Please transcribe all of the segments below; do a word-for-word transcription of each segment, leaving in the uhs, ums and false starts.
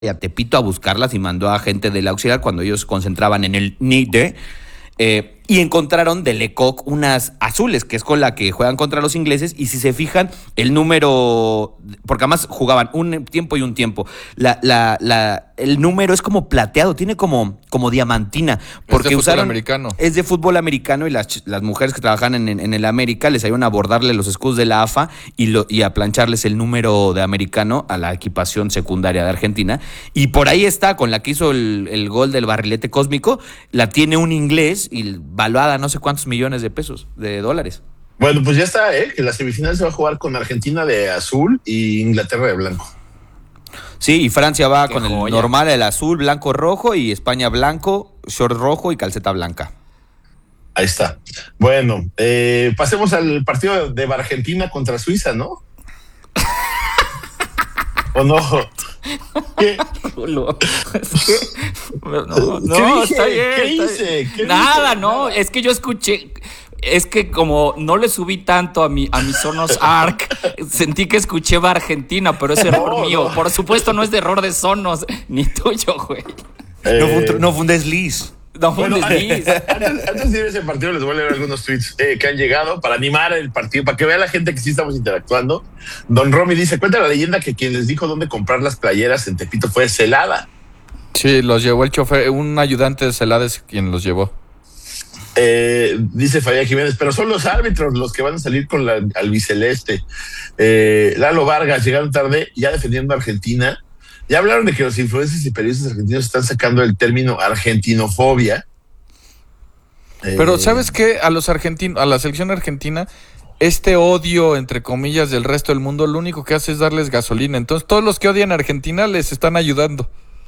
a Tepito a buscarlas y mandó a gente del auxiliar cuando ellos se concentraban en el N I D. Eh, y encontraron de Lecoq unas azules, que es con la que juegan contra los ingleses. Y si se fijan, el número, porque además jugaban un tiempo y un tiempo, la, la, la, el número es como plateado, tiene como, como diamantina. Porque es de usaron, fútbol americano. Es de fútbol americano y las, las mujeres que trabajan en, en, en el América les ayudan a bordarle los escudos de la A F A y, lo, y a plancharles el número de americano a la equipación secundaria de Argentina. Y por ahí está, con la que hizo el, el gol del barrilete cósmico, la tiene un inglés y valuada no sé cuántos millones de pesos, de dólares. Bueno, pues ya está, ¿eh? Que la semifinal se va a jugar con Argentina de azul y Inglaterra de blanco. Sí, y Francia va Qué con joya. el normal, el azul, blanco, rojo, y España blanco, short rojo y calceta blanca. Ahí está. Bueno, eh, pasemos al partido de Argentina contra Suiza, ¿no? ¿O no? ¿Qué? Rulo. Es que- no, no, ¿Qué dije? está bien. ¿Qué está hice? bien. ¿Qué Nada, dije? no, Nada. es que yo escuché, es que como no le subí tanto a mi a mi Sonos Arc, sentí que escuché va Argentina, pero es error No, mío. no. Por supuesto no es de error de Sonos, ni tuyo, güey. Eh, No fue un, tr- no fue un desliz. No fue un Bueno, desliz. antes, antes de ir a ese partido les voy a leer algunos tweets eh, que han llegado para animar el partido, para que vea la gente que sí estamos interactuando. Don Romy dice, cuenta la leyenda que quien les dijo dónde comprar las playeras en Tepito fue Celada. Sí, los llevó el chofer, un ayudante de Celades quien los llevó. Eh, dice Fabián Jiménez, pero son los árbitros los que van a salir con la albiceleste. Eh, Lalo Vargas, llegaron tarde ya defendiendo a Argentina. Ya hablaron de que los influencers y periodistas argentinos están sacando el término argentinofobia. Eh, Pero ¿sabes qué? A los argentinos, a la selección argentina, este odio, entre comillas, del resto del mundo, lo único que hace es darles gasolina. Entonces, todos los que odian a Argentina les están ayudando.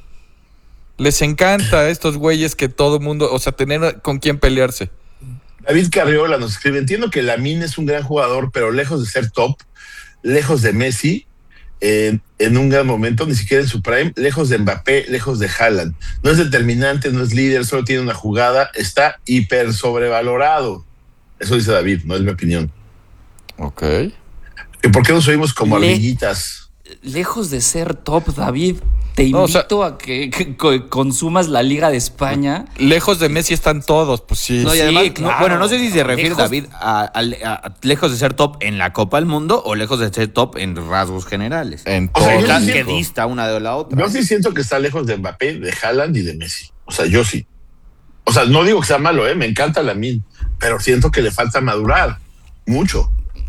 Les encanta a estos güeyes que todo mundo, o sea, tener con quién pelearse. David Carriola nos escribe, entiendo que Lamine es un gran jugador, pero lejos de ser top, lejos de Messi, eh, en un gran momento, ni siquiera en su prime, lejos de Mbappé, lejos de Haaland. No es determinante, no es líder, solo tiene una jugada, está hiper sobrevalorado. Eso dice David, no es mi opinión. Ok. ¿Y por qué nos oímos como Le- ardillitas? Lejos de ser top, David, te No, invito o sea- a que, que co- consumas la Liga de España. Lejos de Messi están todos, pues sí. No, y Sí, además, no, claro. bueno, no sé si se refiere, Lejos- David, a, a- a- lejos de ser top en la Copa del Mundo o lejos de ser top en rasgos generales. En O sea, todo. yo La- sí que siento- dista una de la otra. Yo sí siento que está lejos de Mbappé, de Haaland y de Messi. O sea, yo sí. O sea, no digo que sea malo, ¿eh? Me encanta Lamine, pero siento que le falta madurar mucho.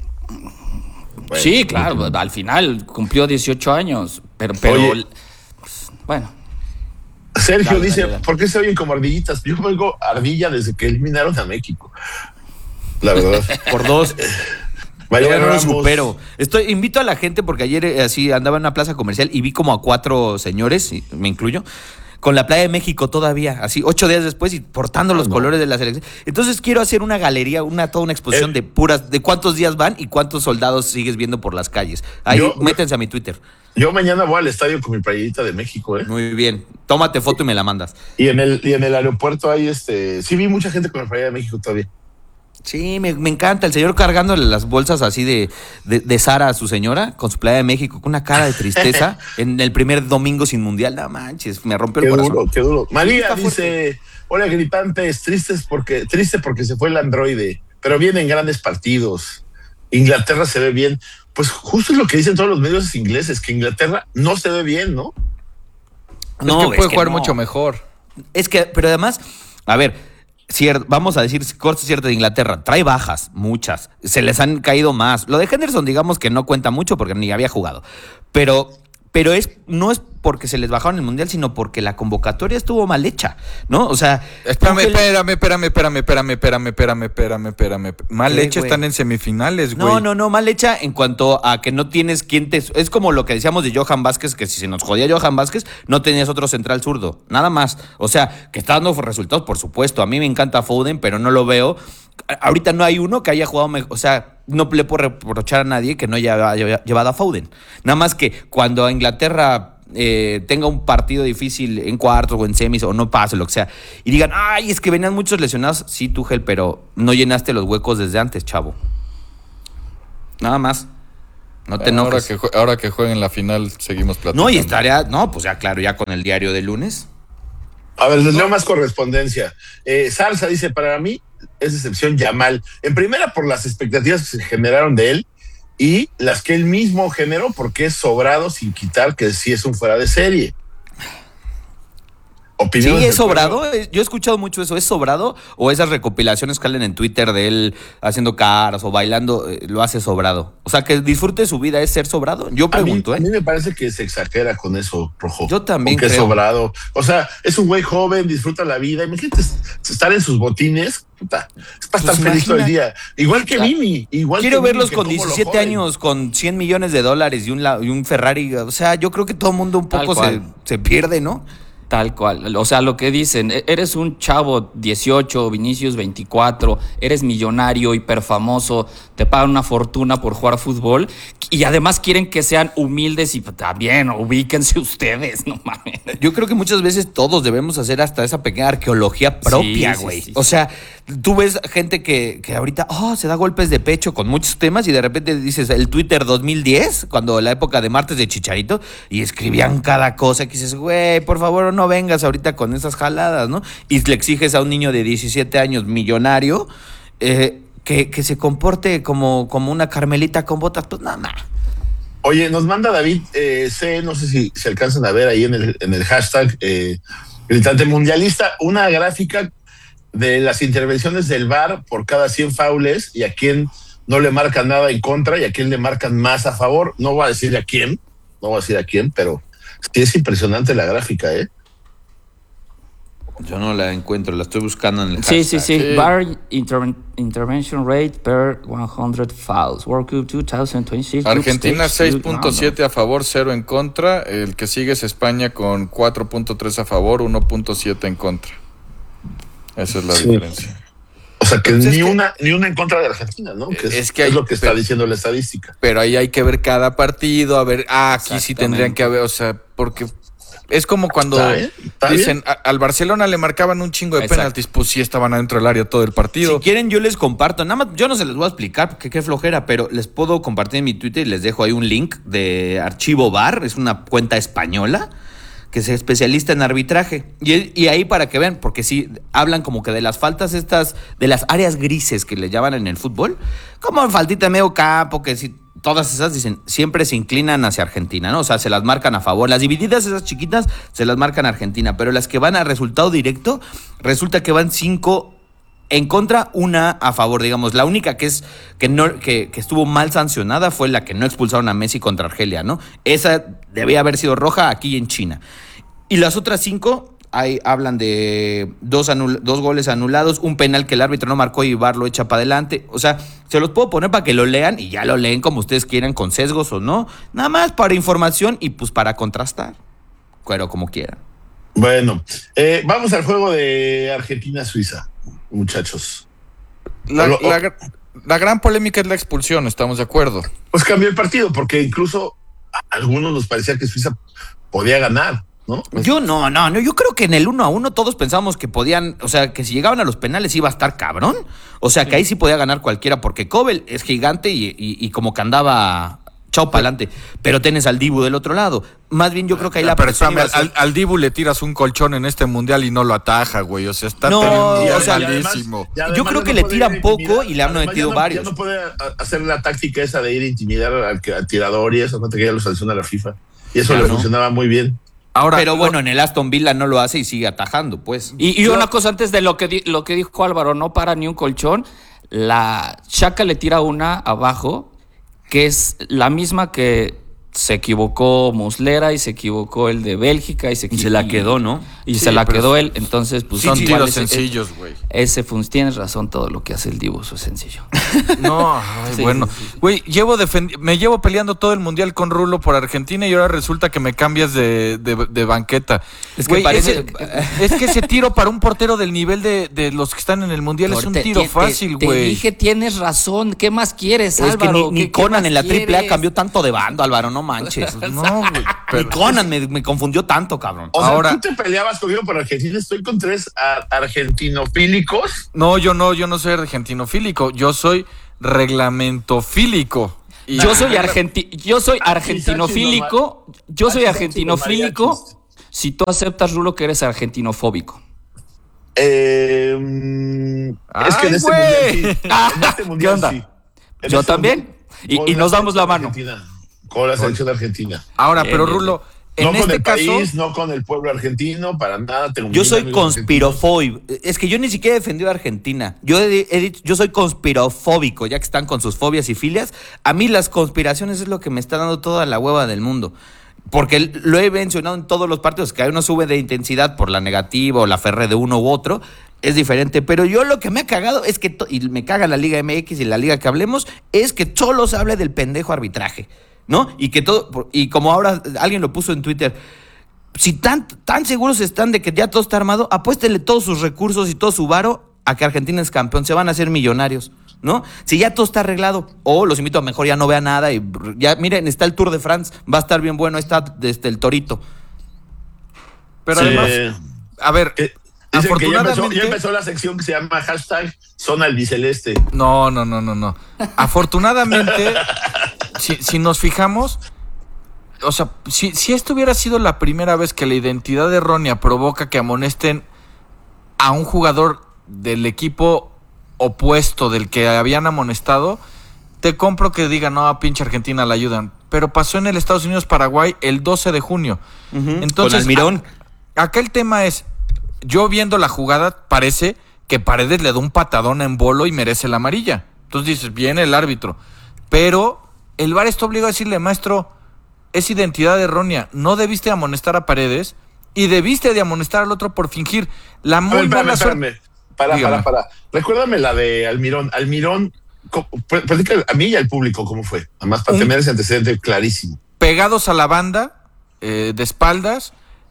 Bueno, Sí, claro, al final cumplió dieciocho años, pero, pero Oye. pues, bueno. Sergio Dale, dice, dale, dale. ¿por qué se oyen como ardillitas? Yo oigo ardilla desde que eliminaron a México. La verdad. Por dos. Vaya, Yo no lo Ramos. supero. Estoy, invito a la gente porque ayer eh, así andaba en una plaza comercial y vi como a cuatro señores, y me incluyo, con la playa de México todavía, así ocho días después y portando los no. colores de la selección. Entonces quiero hacer una galería, una toda una exposición Eh. de puras, de cuántos días van y cuántos soldados sigues viendo por las calles. Ahí, Yo- métense a mi Twitter. Yo mañana voy al estadio con mi playerita de México, ¿eh? Muy bien. Tómate foto y me la mandas. Y en el, y en el aeropuerto hay este. Sí, vi mucha gente con la playera de México todavía. Sí, me, me encanta. El señor cargándole las bolsas así de, de, de Sara a su señora con su playa de México, con una cara de tristeza en el primer domingo sin mundial. No manches, me rompió el Qué corazón. duro, qué duro. María Está dice: Hola, gritantes, tristes porque, triste porque se fue el androide, pero vienen grandes partidos. Inglaterra se ve bien. Pues justo es lo que dicen todos los medios ingleses, que Inglaterra no se ve bien, ¿no? Es que puede es que jugar no. mucho mejor. Es que, pero además, a ver, cier- vamos a decir cosas ciertas de Inglaterra. Trae bajas, muchas. Se les han caído más. Lo de Henderson, digamos que no cuenta mucho porque ni había jugado. Pero, pero es, no es porque se les bajaron el mundial, sino porque la convocatoria estuvo mal hecha, ¿no? O sea, Espérame, Tuchel- espérame, espérame, espérame, espérame, espérame, espérame, espérame, espérame. Mal ¿Qué, hecho güey? están en semifinales, güey. No, no, no, mal hecha en cuanto a que no tienes quien te... Es como lo que decíamos de Johan Vázquez, que si se nos jodía Johan Vázquez, no tenías otro central zurdo, nada más. O sea, que está dando resultados, por supuesto. A mí me encanta Foden, pero no lo veo. A- Ahorita no hay uno que haya jugado mejor. O sea, no le puedo reprochar a nadie que no haya, haya llevado a Foden. Nada más que cuando a Inglaterra... Eh, tenga un partido difícil en cuartos o en semis o no pase, lo que sea, y digan, ay, es que venían muchos lesionados, sí, Tuchel, pero no llenaste los huecos desde antes, chavo. Nada más. No te ahora enojes. que, jue- ahora que jueguen la final, seguimos platicando. No, y estaría, no, pues ya claro, ya con el diario de lunes. A ver, les leo más correspondencia. Eh, Salsa dice, para mí es excepción Yamal. En primera, por las expectativas que se generaron de él y las que él mismo generó, porque es sobrado sin quitar que sí es un fuera de serie. Sí, Opiniones es del sobrado. pueblo. eh, Yo he escuchado mucho eso. ¿Es sobrado? O esas recopilaciones que salen en Twitter de él haciendo caras o bailando, eh, lo hace sobrado. O sea, que disfrute su vida es ser sobrado. Yo A mí, pregunto, a mí ¿eh? me parece que se exagera con eso, Rojo. Yo también Porque es creo. sobrado. O sea, es un güey joven, disfruta la vida. Imagínate estar en sus botines. Puta, es para Pues estar feliz todo el imagina. día. Igual que Vini. Igual Quiero que Vini, verlos que con cómo lo diecisiete joden. años, con cien millones de dólares y un, la- y un Ferrari. O sea, yo creo que todo el mundo un Tal poco se, cual. se pierde, ¿no? Tal cual. O sea, lo que dicen, e- eres un chavo dieciocho, Vinicius veinticuatro, eres millonario, hiperfamoso, te pagan una fortuna por jugar fútbol y además quieren que sean humildes y pues, también ubíquense ustedes, no mames. Yo creo que muchas veces todos debemos hacer hasta esa pequeña arqueología propia, Sí, sí, güey. sí, O sí. sea, tú ves gente que, que ahorita oh, se da golpes de pecho con muchos temas y de repente dices el Twitter dos mil diez, cuando la época de martes de Chicharito, y escribían cada cosa que dices, güey, por favor no vengas ahorita con esas jaladas, ¿no? Y le exiges a un niño de diecisiete años millonario eh, que, que se comporte como, como una Carmelita con botas, pues nada más. Oye, nos manda David eh, C, no sé si se alcanzan a ver ahí en el, en el hashtag eh, Gritante Mundialista, una gráfica de las intervenciones del V A R por cada cien faules y a quién no le marcan nada en contra y a quién le marcan más a favor. No voy a decir a quién, no voy a decir a quién, pero sí es impresionante la gráfica, ¿eh? Yo no la encuentro, la estoy buscando en el Sí, hashtag. sí, sí. Sí. V A R interven- intervention rate per cien fouls. World Cup dos mil veintiséis. group Argentina stage, seis no, punto no. siete a favor, cero en contra. El que sigue es España con cuatro punto tres a favor, uno punto siete en contra. Esa es la Sí. diferencia. O sea que Pues es ni que- una ni una en contra de Argentina, ¿no? Que es, Es que hay- es lo que está pero- diciendo la estadística. Pero ahí hay que ver cada partido, a ver, ah, aquí sí tendrían que haber, o sea, porque es como cuando Está bien, está dicen, a- al Barcelona le marcaban un chingo de Exacto. penaltis, pues sí estaban adentro del área todo el partido. Si quieren, yo les comparto. Nada más, yo no se les voy a explicar porque qué flojera, pero les puedo compartir en mi Twitter y les dejo ahí un link de Archivo V A R. Es una cuenta española que se especializa en arbitraje. Y, y ahí para que vean, porque sí, hablan como que de las faltas estas, de las áreas grises que le llaman en el fútbol, como faltita de medio campo, que si todas esas dicen, siempre se inclinan hacia Argentina, ¿no? O sea, se las marcan a favor. Las divididas, esas chiquitas, se las marcan a Argentina, pero las que van a resultado directo, resulta que van cinco en contra, una a favor, digamos. La única que es que no que, que estuvo mal sancionada fue la que no expulsaron a Messi contra Argelia, ¿no? Esa debía haber sido roja aquí en China. Y las otras cinco, ahí hablan de dos, anul- dos goles anulados, un penal que el árbitro no marcó y V A R lo echa para adelante. O sea, se los puedo poner para que lo lean y ya lo leen como ustedes quieran, con sesgos o no. Nada más para información y pues para contrastar. Pero como quieran. Bueno, eh, vamos al juego de Argentina-Suiza, muchachos. La, Lo- la gr- la gran polémica es la expulsión, estamos de acuerdo. Pues cambió el partido, porque incluso a algunos nos parecía que Suiza podía ganar, ¿no? Yo no, no, no, yo creo que en el uno a uno todos pensamos que podían, o sea, que si llegaban a los penales iba a estar cabrón. O sea, que ahí sí podía ganar cualquiera, porque Kobel es gigante y, y- y como que andaba chao pa'lante. Pero tienes al Dibu del otro lado. Más bien yo creo que ahí la Pero presión espérame, iba a ser- al, al Dibu le tiras un colchón en este mundial y no lo ataja, güey. O sea, está No, teniendo un día o sea, malísimo. y además Yo creo ya que no le puede tiran ir a poco intimidar. y le han Además, metido ya no- varios. Ya no puede a- hacer la táctica esa de ir a intimidar al, que- al tirador y eso, no te que ya lo sanciona la FIFA. Y eso Ya le no. funcionaba muy bien. Ahora, Pero lo- bueno, en el Aston Villa no lo hace y sigue atajando, pues. Y, y una cosa antes de lo que, di- lo que dijo Álvaro, no para ni un colchón. La Chaca le tira una abajo, que es la misma que se equivocó Muslera y se equivocó el de Bélgica y se, Y se la quedó, ¿no? Y Sí, se la pero quedó él. Entonces, pues son igual tiros ese- sencillos, güey. Ese fun- tienes razón, todo lo que hace el Dibu, eso es sencillo. No, ay, Sí, bueno. sí, sí. Güey, llevo defendi- me llevo peleando todo el mundial con Rulo por Argentina y ahora resulta que me cambias de, de, de banqueta. Es que Güey, parece- ese- es que ese tiro para un portero del nivel de, de los que están en el mundial es un Te- tiro te- fácil, te, güey. Te dije, tienes razón. ¿Qué más quieres, Es que Álvaro? ni, ni ¿Qué- qué Conan más en la triple A quieres? cambió tanto de bando, Álvaro, no manches. No, güey. Ni pero- Conan me, me confundió tanto, cabrón. O sea, Ahora- tú te peleabas conmigo por Argentina. Estoy con tres a- argentinofílicos. No, yo no, yo no soy argentinofílico, yo soy reglamentofílico. Y- Yo soy Ah, argenti yo soy argentinofílico, yo soy argentinofílico si tú aceptas, Rulo, que eres argentinofóbico. Eh, mm, es ¡Ay, que en este güey! mundial sí. En este ¿Qué mundial onda? sí. En Yo este también. mundial, Y- con y nos damos la selección mano. argentina, Con la selección argentina. Ahora, Bien, pero bien, Rulo, en No con este el caso, país, no con el pueblo argentino, para nada. Tengo Yo mil soy amigos conspirofóbico. Es que yo ni siquiera he defendido a Argentina. Yo he, he dicho, yo soy conspirofóbico, ya que están con sus fobias y filias. A mí las conspiraciones es lo que me está dando toda la hueva del mundo. Porque lo he mencionado en todos los partidos, que hay una sube de intensidad por la negativa o la ferre de uno u otro, es diferente. Pero yo lo que me ha cagado es que, to- y me caga la Liga M X y la Liga que hablemos, es que solo se hable del pendejo arbitraje, ¿no? Y que todo, por- y como ahora alguien lo puso en Twitter, si tan, tan seguros están de que ya todo está armado, apuéstenle todos sus recursos y todo su varo a que Argentina es campeón, se van a hacer millonarios, ¿no? Si ya todo está arreglado, o los invito a mejor ya no vean nada y ya, miren, está el Tour de France, va a estar bien bueno, ahí está desde el Torito. pero Sí. además, a ver, Que- Dicen que ya empezó, afortunadamente, ya empezó la sección que se llama hashtag Zona Albiceleste. no, no, no, no, no. Afortunadamente, si, si nos fijamos, o sea, si, si esto hubiera sido la primera vez que la identidad errónea provoca que amonesten a un jugador del equipo opuesto del que habían amonestado, te compro que digan, no, pinche Argentina la ayudan. Pero pasó en el Estados Unidos-Paraguay el doce de junio. Entonces, Con Almirón. a- acá el tema es, yo viendo la jugada, parece que Paredes le da un patadón en Bolo y merece la amarilla. Entonces dices, viene el árbitro. Pero el V A R está obligado a decirle, maestro, es identidad errónea. No debiste amonestar a Paredes y debiste de amonestar al otro por fingir. La A muy ver, mala espérame, suerte. espérame. Para, Dígame. para, para. Recuérdame la de Almirón. Almirón, co- pl- platica a mí y al público cómo fue. Además, para Un- tener ese antecedente clarísimo. Pegados a la banda, eh, de espaldas,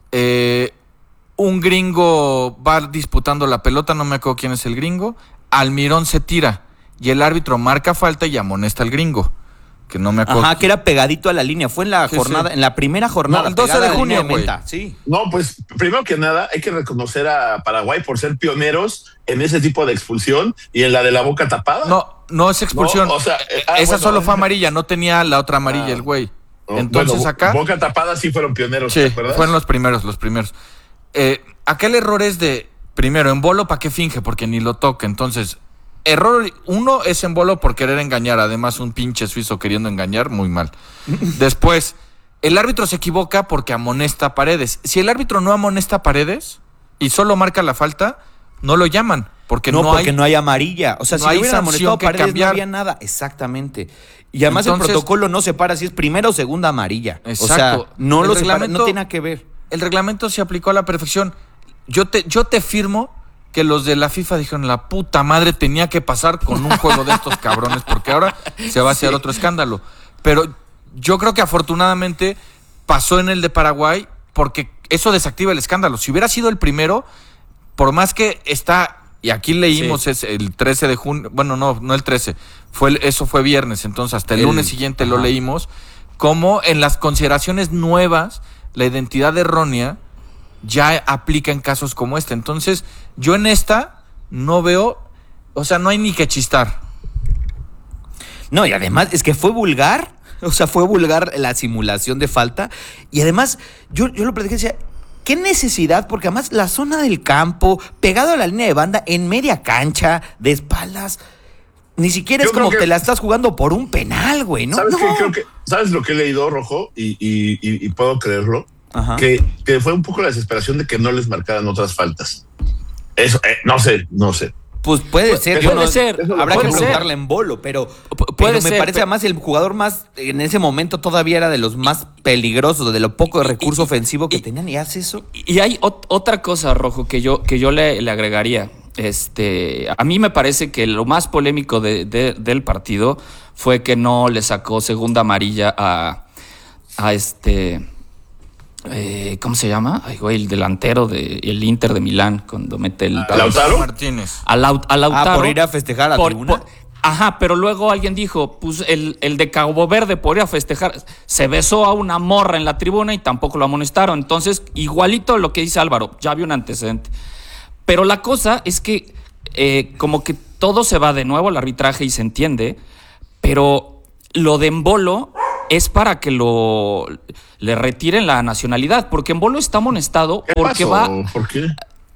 eh, un gringo va disputando la pelota, no me acuerdo quién es el gringo, Almirón se tira y el árbitro marca falta y amonesta al gringo, que no me acuerdo. Ajá, que era pegadito a la línea. Fue en la Sí, jornada, sí. en la primera jornada. No, el doce pegada de a la junio, línea güey. meta. Sí. No, pues primero que nada hay que reconocer a Paraguay por ser pioneros en ese tipo de expulsión y en la de la boca tapada. No, no es expulsión. No, o sea, eh, ah, esa bueno, solo fue eh, amarilla, no tenía la otra amarilla Ah. el güey. No, Entonces bueno, acá... Boca tapada sí fueron pioneros, ¿te Sí, acuerdas? fueron los primeros, los primeros. Eh, acá el error es de, primero, en Bolo, ¿para qué finge? Porque ni lo toca. Entonces, error uno es en Bolo por querer engañar. Además, un pinche suizo queriendo engañar, muy mal. Después, el árbitro se equivoca porque amonesta a Paredes. Si el árbitro no amonesta a Paredes y solo marca la falta, no lo llaman. Porque no, no, porque hay... no hay amarilla. O sea, no si hay no hubieran sanción amonestado que Paredes, cambiar. no había nada. Exactamente. Y además Entonces- el protocolo no separa si es primera o segunda amarilla. O sea, Exacto. no El lo separa, reglamento- no tiene nada que ver. El reglamento se aplicó a la perfección. Yo te, yo te firmo que los de la FIFA dijeron, la puta madre tenía que pasar con un juego de estos cabrones, porque ahora se va a hacer otro escándalo. Pero yo creo que afortunadamente pasó en el de Paraguay, porque eso desactiva el escándalo. Si hubiera sido el primero, por más que está, y aquí leímos Sí. es el trece de junio, bueno, no, no el trece, fue el- eso fue viernes, entonces hasta el, El- lunes siguiente lo ajá. leímos, como en las consideraciones nuevas, la identidad errónea ya aplica en casos como este. Entonces, yo en esta no veo, o sea, no hay ni que chistar. No, y además es que fue vulgar. O sea, fue vulgar la simulación de falta. Y además, yo, yo lo platiqué y decía, ¿qué necesidad? Porque además la zona del campo, pegado a la línea de banda, en media cancha, de espaldas, ni siquiera Yo es como creo que- te la estás jugando por un penal, güey, ¿no? ¿Sabes No. qué? Creo que, ¿sabes lo que he leído, Rojo? Y, y- y- y puedo creerlo. Ajá. Que, que fue un poco la desesperación de que no les marcaran otras faltas. Eso, eh, no sé, no sé. Pues puede ser, puede yo no- ser, habrá puede que ser. preguntarle en bolo, pero, Pu- puede pero me ser, parece pero- además el jugador más, en ese momento todavía era de los más peligrosos, de lo poco de Y- recurso y- ofensivo que y- tenían, y hace eso. Y hay ot- otra cosa, Rojo, que yo, que yo le, le agregaría. Este, a mí me parece que lo más polémico de- de- del partido fue que no le sacó segunda amarilla a, a este, eh, ¿cómo se llama? Ay, güey, el delantero del Inter de Milán, cuando mete el... ¿A Lautaro? Martínez. A Lau- a Lautaro. Ah, por ir a festejar a la Por- tribuna. por- ajá, pero luego alguien dijo, pues el, el de Cabo Verde por ir a festejar, se besó a una morra en la tribuna y tampoco lo amonestaron. Entonces, igualito lo que dice Álvaro, ya había un antecedente. Pero la cosa es que eh, como que todo se va de nuevo al arbitraje y se entiende, pero lo de Embolo es para que lo le retiren la nacionalidad, porque Embolo está amonestado ¿Qué porque pasó? va... ¿Por qué?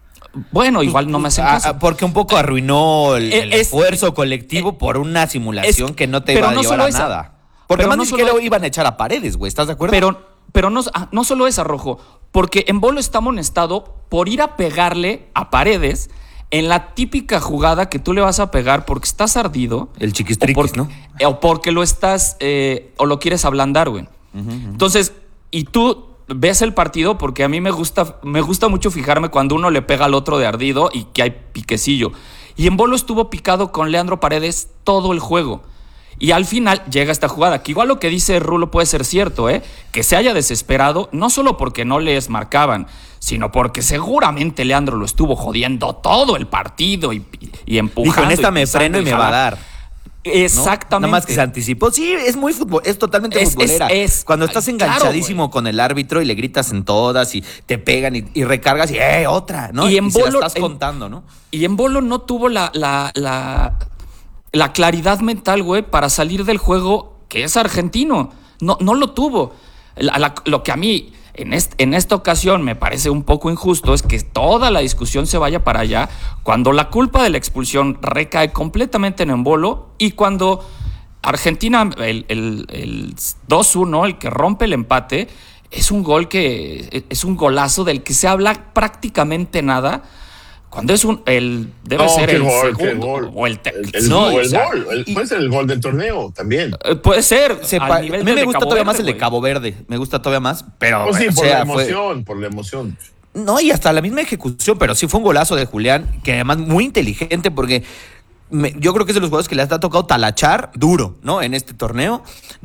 Bueno, igual no me hacen Ah, caso. ah, porque un poco arruinó el, el Es- esfuerzo colectivo por una simulación es- que no te pero iba a no llevar solo a esa. nada. Porque Pero además no ni siquiera solo- lo iban a echar a Paredes, güey. ¿Estás de acuerdo? Pero, pero no, ah, no solo es Rojo, porque Embolo está amonestado por ir a pegarle a Paredes en la típica jugada que tú le vas a pegar porque estás ardido. El o chiquistriquis, porque, ¿no? O porque lo estás, eh, o lo quieres ablandar, güey. Uh-huh, uh-huh. Entonces, y tú ves el partido porque a mí me gusta, me gusta mucho fijarme cuando uno le pega al otro de ardido y que hay piquecillo. Y Embolo estuvo picado con Leandro Paredes todo el juego. Y al final llega esta jugada, que igual lo que dice Rulo puede ser cierto, ¿eh? Que se haya desesperado, no solo porque no les marcaban, sino porque seguramente Leandro lo estuvo jodiendo todo el partido y, y empujando. Dijo, en esta y me freno y me va a dar. Exactamente. ¿No? Nada más que se anticipó. Sí, es muy fútbol, es totalmente Es- futbolera. es- es- Cuando estás enganchadísimo claro, con el árbitro y le gritas en todas y te pegan y, y recargas y ¡eh, otra! ¿no? Y Y, en se la Bolo- estás en- contando, ¿no? Y Embolo no tuvo la, la, la, la claridad mental, güey, para salir del juego que es argentino. No, no lo tuvo. La- la- lo que a mí en, est, en esta ocasión me parece un poco injusto es que toda la discusión se vaya para allá cuando la culpa de la expulsión recae completamente en Embolo y cuando Argentina, el, el, el dos uno, el que rompe el empate, es un gol que es un golazo del que se habla prácticamente nada. Cuando es un, el debe No, ser qué el gol, qué segundo gol. o el, te- El, el- No, o el o sea, gol, el- y- puede ser el gol del torneo también. Eh, puede ser. Se al pa- nivel a mí del me de gusta Cabo todavía Verde, más el de güey. Cabo Verde. Me gusta todavía más. Pero, Pues sí, o por sea, la fue- emoción, por la emoción. No, y hasta la misma ejecución, pero sí fue un golazo de Julián, que además muy inteligente, porque me- yo creo que es de los jugadores que le ha tocado talachar duro, ¿no? En este torneo.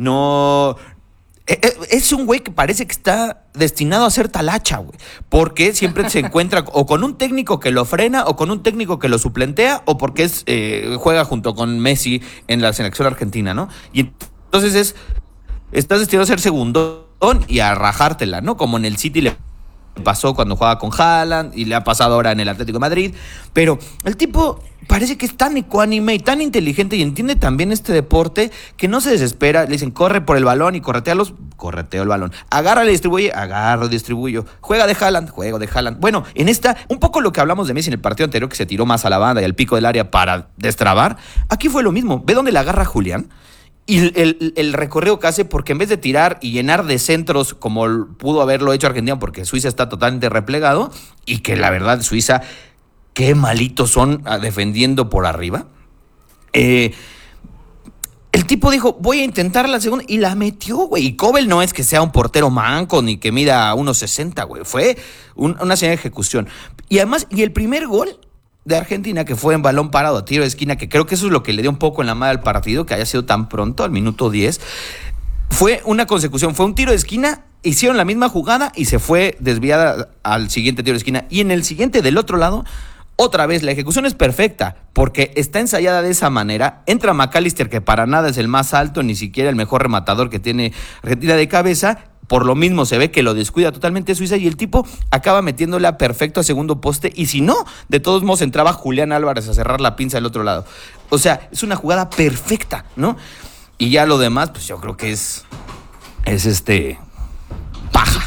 No. eh, eh, Es un güey que parece que está destinado a ser talacha, güey. Porque siempre se encuentra o con un técnico que lo frena, o con un técnico que lo suplentea, o porque es eh, juega junto con Messi en la selección argentina, ¿no? Y entonces es. Estás destinado a ser segundón y a rajártela, ¿no? Como en el City le pasó cuando jugaba con Haaland y le ha pasado ahora en el Atlético de Madrid. Pero el tipo parece que es tan ecuánime y tan inteligente y entiende también este deporte que no se desespera. Le dicen, corre por el balón y corretealos, correteo el balón. Agárrale, distribuye, agarro, distribuyo. Juega de Haaland, juego de Haaland. Bueno, en esta, un poco lo que hablamos de Messi en el partido anterior, que se tiró más a la banda y al pico del área para destrabar. Aquí fue lo mismo. ¿Ve dónde la agarra Julián? Y el, el, el recorrido que hace, porque en vez de tirar y llenar de centros como pudo haberlo hecho Argentina, porque Suiza está totalmente replegado, y que la verdad Suiza, qué malitos son defendiendo por arriba. Eh, el tipo dijo, voy a intentar la segunda, y la metió, güey. Y Kobel no es que sea un portero manco, ni que mida uno sesenta, güey. Fue un, una señal de ejecución. Y además, y el primer gol de Argentina, que fue en balón parado a tiro de esquina, que creo que eso es lo que le dio un poco en la madre al partido, que haya sido tan pronto, al minuto diez, fue una consecución, fue un tiro de esquina, hicieron la misma jugada y se fue desviada al siguiente tiro de esquina. Y en el siguiente, del otro lado, otra vez, la ejecución es perfecta, porque está ensayada de esa manera. Entra McAllister, que para nada es el más alto, ni siquiera el mejor rematador que tiene Argentina de cabeza. Por lo mismo se ve que lo descuida totalmente Suiza y el tipo acaba metiéndola perfecto a segundo poste. Y si no, de todos modos entraba Julián Álvarez a cerrar la pinza del otro lado. O sea, es una jugada perfecta, ¿no? Y ya lo demás, pues yo creo que es, es este, paja.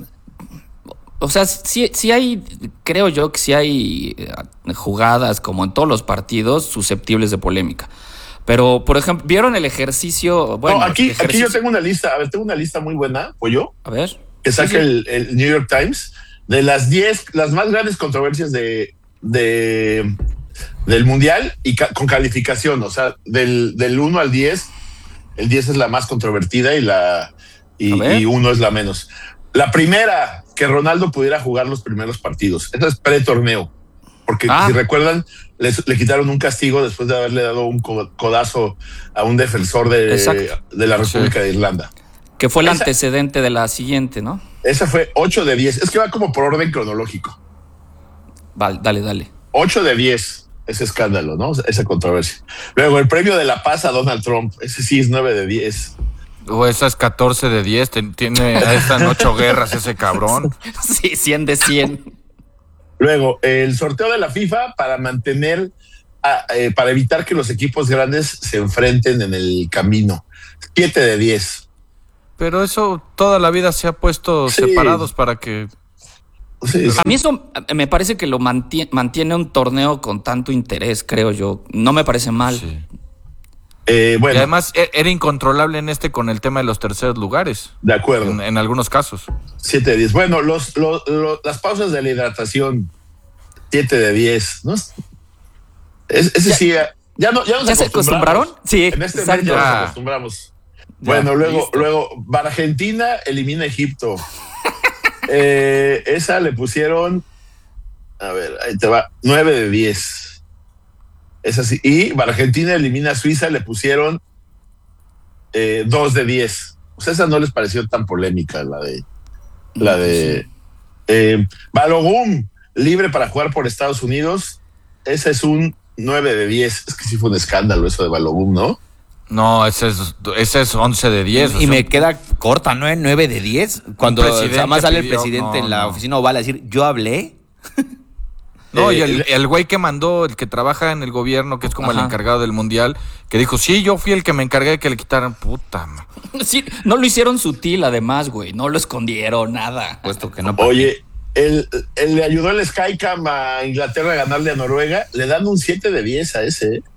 O sea, sí, sí hay, creo yo que sí hay eh, jugadas, como en todos los partidos, susceptibles de polémica. Pero, por ejemplo, ¿vieron el ejercicio? Bueno, no, aquí, ejercicio... aquí yo tengo una lista, a ver, tengo una lista muy buena, ¿pollo? A ver. Que saque Sí, sí. El, el New York Times, de las diez, las más grandes controversias de, de del Mundial y ca- con calificación, o sea, del, del uno al diez, el diez es la más controvertida y la y, A ver. y uno es la menos. La primera, que Ronaldo pudiera jugar los primeros partidos. Eso es pre-torneo. Porque Ah. si recuerdan, les, le quitaron un castigo después de haberle dado un co- codazo a un defensor de, Exacto. de la República de Irlanda. Que fue el Esa- antecedente de la siguiente, ¿no? Esa fue ocho de diez. Es que va como por orden cronológico. Vale, dale, dale. ocho de diez, ese escándalo, ¿no? Esa controversia. Luego, el premio de la paz a Donald Trump. Ese sí es nueve de diez. O esa es catorce de diez. ten- Tiene, están ocho guerras ese cabrón. Sí, cien de cien. Luego, el sorteo de la FIFA para mantener, a- eh, para evitar que los equipos grandes se enfrenten en el camino. siete de diez. Pero eso toda la vida se ha puesto Sí. separados para que... Sí, sí. A mí eso eh, me parece que lo mantiene, mantiene un torneo con tanto interés, creo yo. No me parece mal. Sí. Eh, Y bueno, además e- era incontrolable en este con el tema de los terceros lugares, de acuerdo. en, en algunos casos. siete de diez. Bueno, los, los, los- las pausas de la hidratación, siete de diez. ¿No? Es, ese Ya- sí, ya, ya no, ya nos ¿Ya se acostumbramos. acostumbraron? Sí, En este mes exacto. ya nos Ah. acostumbramos. Ya, Bueno, luego, listo. luego, Argentina elimina a Egipto. Eh, esa le pusieron, a ver, ahí te va, nueve de diez. Es así. Y Argentina elimina a Suiza, le pusieron eh, dos de diez. O sea, esa no les pareció tan polémica, la de. La de. Eh, Balogun, libre para jugar por Estados Unidos. Ese es un nueve de diez. Es que sí fue un escándalo eso de Balogun, ¿no? No, ese es, ese es once de diez. Y o sea, me queda corta, ¿no? En nueve de diez. Cuando presidente además sale el pidió- presidente no, en la no. oficina oval a decir, yo hablé. No, Eh, y el, el güey que mandó, el que trabaja en el gobierno, que es como el Ajá. encargado del mundial, que dijo, sí, yo fui el que me encargué de que le quitaran. Puta, ma. Sí, no lo hicieron sutil, además, güey. No lo escondieron, nada. Puesto que no. Oye, el, el- le ayudó el Skycam a Inglaterra a ganarle a Noruega. Le dan un siete de diez a ese. ¿eh?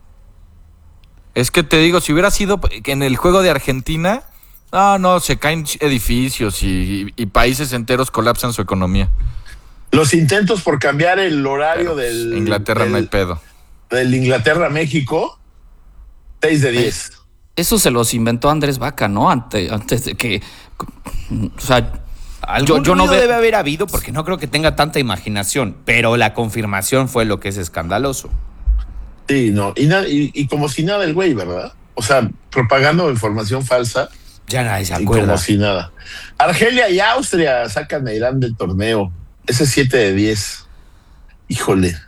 Es que te digo, si hubiera sido en el juego de Argentina, no, no, se caen edificios y, y países enteros colapsan su economía. Los intentos por cambiar el horario Pero, del. pues, Inglaterra del, no hay pedo. del Inglaterra-México, seis de diez. Eso se los inventó Andrés Vaca, ¿no? Ante- antes de que. O sea, Algún yo, yo no ruido veo. debe haber habido porque no creo que tenga tanta imaginación, pero la confirmación fue lo que es escandaloso. Sí, no. Y, na- y, y como si nada el güey, ¿verdad? O sea, propagando información falsa Ya nadie se y acuerda. como si nada. Argelia y Austria sacan a Irán del torneo. Ese es siete de diez. Híjole.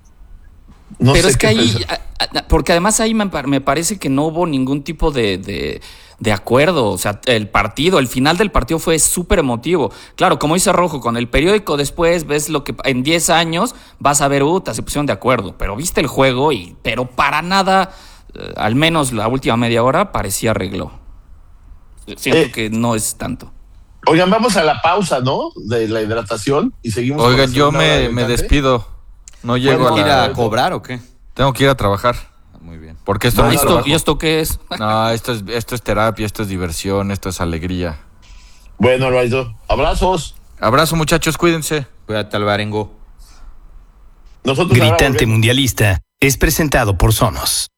No Pero sé es que qué ahí, pensar. a- a- porque además ahí me, par- me parece que no hubo ningún tipo de, de, de acuerdo. O sea, el partido, el final del partido fue súper emotivo. Claro, como dice Rojo, con el periódico después ves lo que en diez años vas a ver, uta, se pusieron de acuerdo. Pero viste el juego y, pero para nada, eh, al menos la última media hora, parecía arregló. Siento Eh, que no es tanto. Oigan, vamos a la pausa, ¿no? De la hidratación y seguimos. con Oigan, la yo segunda hora me, del me Cante. despido. No llego Bueno, ¿Tengo que a ir la... a cobrar o qué? Tengo que ir a trabajar. Muy bien. Porque esto No, no ¿Y es no, esto, trabajo. ¿Y esto qué es? No, esto es, esto es terapia, esto es diversión, esto es alegría. Bueno, Alvarito, abrazos. Abrazo, muchachos, cuídense. Cuídate, Alvarengo. Nosotros ahora Gritante volvemos. Mundialista es presentado por Sonos.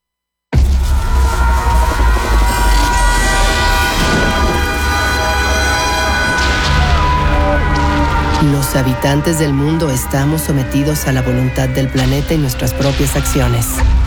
Los habitantes del mundo estamos sometidos a la voluntad del planeta y nuestras propias acciones.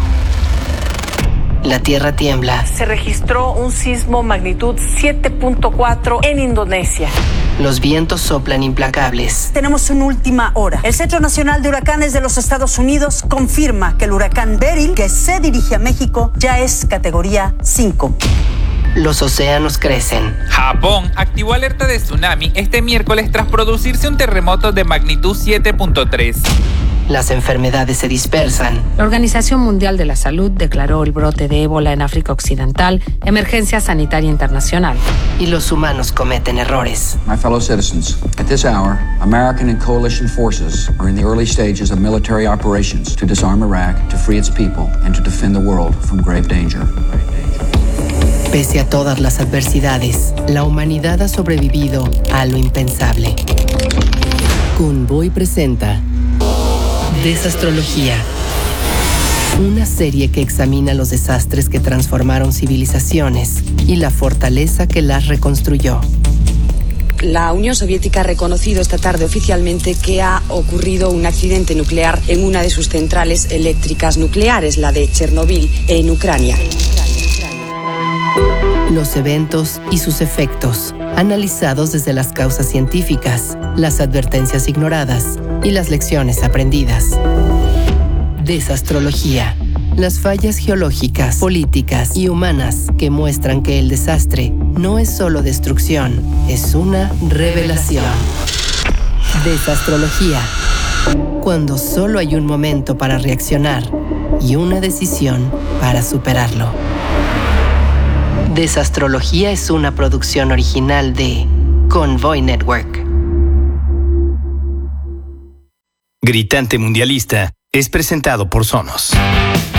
La Tierra tiembla, Se registró un sismo magnitud siete punto cuatro en Indonesia. los vientos soplan implacables. Tenemos una última hora. El Centro Nacional de Huracanes de los Estados Unidos confirma que el huracán Beryl, que se dirige a México, ya es categoría cinco. Los océanos crecen, Japón activó alerta de tsunami este miércoles tras producirse un terremoto de magnitud siete punto tres. las enfermedades se dispersan, La Organización Mundial de la Salud declaró el brote de ébola en África Occidental emergencia sanitaria internacional. y los humanos cometen errores. My fellow citizens, at this hour, American and coalition forces are in the early stages of military operations to disarm Iraq, to free its people, and to defend the world from grave danger. Pese a todas las adversidades, la humanidad ha sobrevivido a lo impensable. Kunboy presenta Desastrología, una serie que examina los desastres que transformaron civilizaciones y la fortaleza que las reconstruyó. La Unión Soviética ha reconocido esta tarde oficialmente que ha ocurrido un accidente nuclear en una de sus centrales eléctricas nucleares, la de Chernobyl, en Ucrania. Los eventos y sus efectos, analizados desde las causas científicas, las advertencias ignoradas y las lecciones aprendidas. Desastrología. Las fallas geológicas, políticas y humanas que muestran que el desastre no es solo destrucción, es una revelación. Desastrología. Cuando solo hay un momento para reaccionar y una decisión para superarlo. Desastrología es una producción original de Convoy Network. Gritante Mundialista es presentado por Sonos.